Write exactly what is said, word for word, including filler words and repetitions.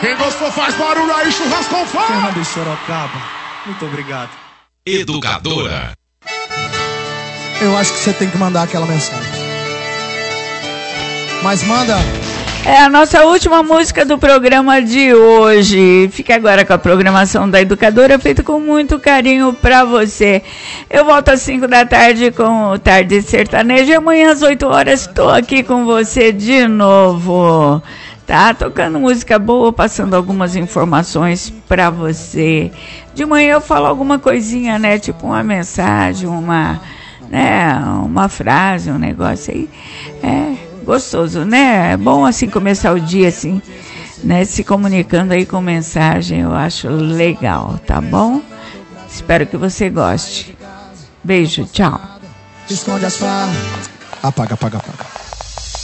Quem gostou faz barulho aí, churrasco com fome. Fernando Sorocaba, muito obrigado. Educadora. Eu acho que você tem que mandar aquela mensagem. Mas manda. É a nossa última música do programa de hoje. Fique agora com a programação da Educadora, feita com muito carinho pra você. Eu volto às cinco da tarde com o Tarde Sertanejo. E amanhã às oito horas estou aqui com você de novo. Tá? Tocando música boa, passando algumas informações pra você. De manhã eu falo alguma coisinha, né? Tipo uma mensagem, uma, né? uma frase, um negócio aí. É... gostoso, né? É bom assim começar o dia assim, né? Se comunicando aí com mensagem, eu acho legal, tá bom? Espero que você goste. Beijo, tchau. Esconde as falas. Apaga, apaga, apaga.